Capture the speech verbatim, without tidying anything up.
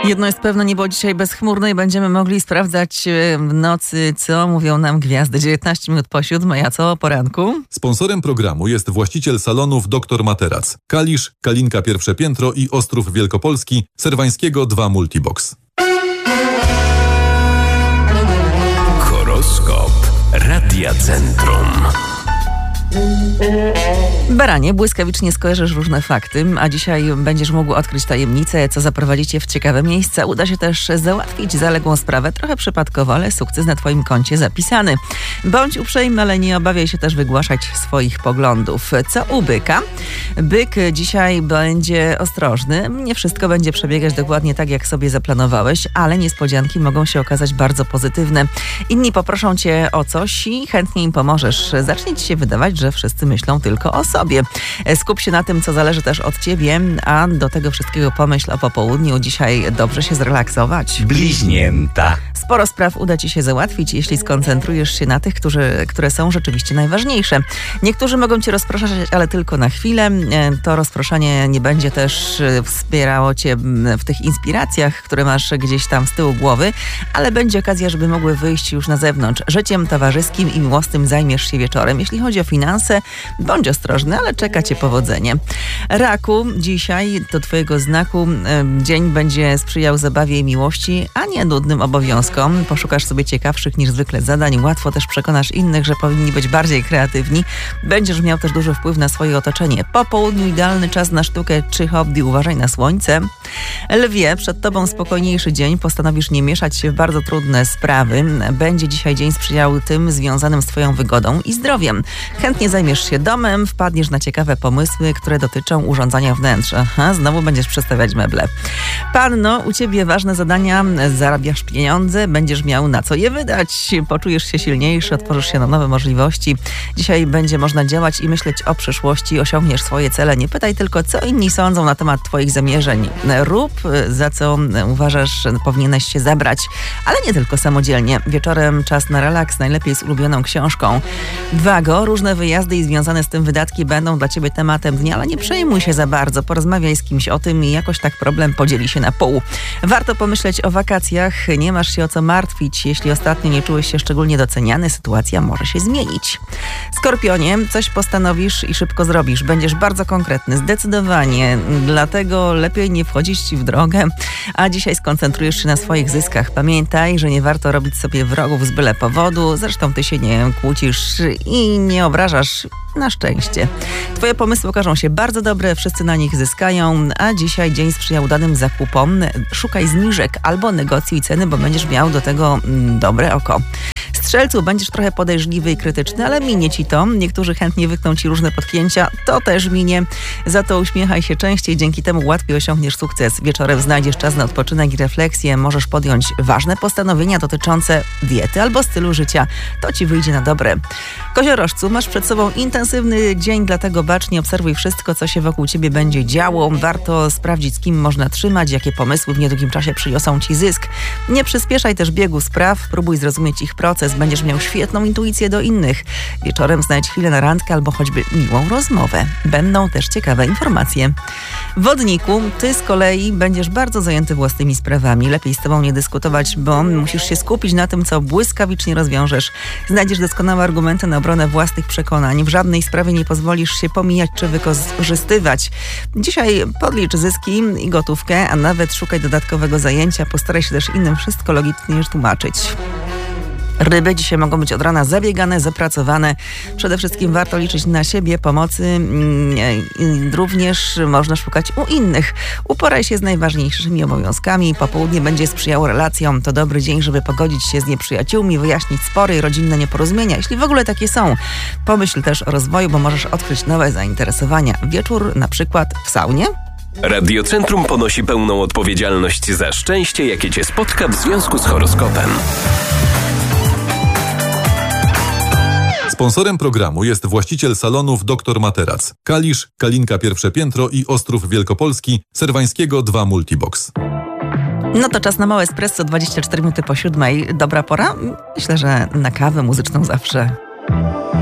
Jedno jest pewne, niebo dzisiaj bezchmurne i będziemy mogli sprawdzać w nocy, co mówią nam gwiazdy. dziewiętnaście minut po siódmej, a co o poranku? Sponsorem programu jest właściciel salonów Doktor Materac, Kalisz, Kalinka Pierwsze Piętro i Ostrów Wielkopolski, Serwańskiego dwa Multibox. Horoskop Radia Centrum. Baranie, błyskawicznie skojarzysz różne fakty, a dzisiaj będziesz mógł odkryć tajemnicę, co zaprowadzi cię w ciekawe miejsca. Uda się też załatwić zaległą sprawę, trochę przypadkowo, ale sukces na twoim koncie zapisany. Bądź uprzejmy, ale nie obawiaj się też wygłaszać swoich poglądów. Co u byka? Byk dzisiaj będzie ostrożny. Nie wszystko będzie przebiegać dokładnie tak, jak sobie zaplanowałeś, ale niespodzianki mogą się okazać bardzo pozytywne. Inni poproszą cię o coś i chętnie im pomożesz. Zacznie ci się wydawać, że wszyscy myślą tylko o sobie. Skup się na tym, co zależy też od ciebie, a do tego wszystkiego pomyśl o popołudniu. Dzisiaj dobrze się zrelaksować. Bliźnięta. Sporo spraw uda ci się załatwić, jeśli skoncentrujesz się na tych, którzy, które są rzeczywiście najważniejsze. Niektórzy mogą cię rozpraszać, ale tylko na chwilę. To rozproszenie nie będzie też wspierało cię w tych inspiracjach, które masz gdzieś tam z tyłu głowy, ale będzie okazja, żeby mogły wyjść już na zewnątrz. Życiem towarzyskim i miłosnym zajmiesz się wieczorem. Jeśli chodzi o finanse, bądź ostrożny, ale czeka cię powodzenie. Raku, dzisiaj do twojego znaku dzień będzie sprzyjał zabawie i miłości, a nie nudnym obowiązkom. Poszukasz sobie ciekawszych niż zwykle zadań. Łatwo też przekonasz innych, że powinni być bardziej kreatywni. Będziesz miał też duży wpływ na swoje otoczenie. Po południu idealny czas na sztukę czy hobby. Uważaj na słońce. Lwie, przed tobą spokojniejszy dzień. Postanowisz nie mieszać się w bardzo trudne sprawy. Będzie dzisiaj dzień sprzyjał tym związanym z twoją wygodą i zdrowiem. Chętnie zajmiesz się domem, wpadniesz na ciekawe pomysły, które dotyczą urządzania wnętrza. Aha, znowu będziesz przestawiać meble. Panno, u ciebie ważne zadania, zarabiasz pieniądze, będziesz miał na co je wydać. Poczujesz się silniejszy, otworzysz się na nowe możliwości. Dzisiaj będzie można działać i myśleć o przyszłości, osiągniesz swoje cele. Nie pytaj tylko, co inni sądzą na temat twoich zamierzeń. Rób, za co uważasz, powinieneś się zabrać, ale nie tylko samodzielnie. Wieczorem czas na relaks, najlepiej z ulubioną książką. Wago, różne wyjazdy i związane z tym wydatki będą dla ciebie tematem dnia, ale nie przejmuj się za bardzo. Porozmawiaj z kimś o tym i jakoś tak problem podzieli się na pół. Warto pomyśleć o wakacjach. Nie masz się o co martwić. Jeśli ostatnio nie czułeś się szczególnie doceniany, sytuacja może się zmienić. Skorpionie, coś postanowisz i szybko zrobisz. Będziesz bardzo konkretny, zdecydowanie. Dlatego lepiej nie wchodzić ci w drogę, a dzisiaj skoncentrujesz się na swoich zyskach. Pamiętaj, że nie warto robić sobie wrogów z byle powodu. Zresztą ty się nie kłócisz i nie obrażasz. Na szczęście. Twoje pomysły okażą się bardzo dobre, wszyscy na nich zyskają, a dzisiaj dzień sprzyja udanym zakupom. Szukaj zniżek albo negocjuj ceny, bo będziesz miał do tego mm, dobre oko. Strzelcu, będziesz trochę podejrzliwy i krytyczny, ale minie ci to. Niektórzy chętnie wykną ci różne potknięcia, to też minie. Za to uśmiechaj się częściej, dzięki temu łatwiej osiągniesz sukces. Wieczorem znajdziesz czas na odpoczynek i refleksję. Możesz podjąć ważne postanowienia dotyczące diety albo stylu życia. To ci wyjdzie na dobre. Koziorożcu, masz przed sobą intensywny dzień, dlatego bacznie obserwuj wszystko, co się wokół ciebie będzie działo. Warto sprawdzić, z kim można trzymać, jakie pomysły w niedługim czasie przyniosą ci zysk. Nie przyspieszaj też biegu spraw, próbuj zrozumieć ich proces. Będziesz miał świetną intuicję do innych. Wieczorem znajdź chwilę na randkę albo choćby miłą rozmowę. Będą też ciekawe informacje. Wodniku, ty z kolei będziesz bardzo zajęty własnymi sprawami. Lepiej z tobą nie dyskutować, bo musisz się skupić na tym, co błyskawicznie rozwiążesz. Znajdziesz doskonałe argumenty na obronę własnych przekonań. W żadnej sprawie nie pozwolisz się pomijać czy wykorzystywać. Dzisiaj podlicz zyski i gotówkę, a nawet szukaj dodatkowego zajęcia. Postaraj się też innym wszystko logicznie tłumaczyć. Ryby dzisiaj mogą być od rana zabiegane, zapracowane. Przede wszystkim warto liczyć na siebie, pomocy. Również można szukać u innych. Uporaj się z najważniejszymi obowiązkami. Popołudnie będzie sprzyjało relacjom. To dobry dzień, żeby pogodzić się z nieprzyjaciółmi, wyjaśnić spory i rodzinne nieporozumienia, jeśli w ogóle takie są. Pomyśl też o rozwoju, bo możesz odkryć nowe zainteresowania. Wieczór na przykład w saunie. Radiocentrum ponosi pełną odpowiedzialność za szczęście, jakie cię spotka w związku z horoskopem. Sponsorem programu jest właściciel salonów Doktor Materac, Kalisz, Kalinka Pierwsze Piętro i Ostrów Wielkopolski, Serwańskiego dwa Multibox. No to czas na małe espresso, dwadzieścia cztery minuty po siódmej. Dobra pora? Myślę, że na kawę muzyczną zawsze.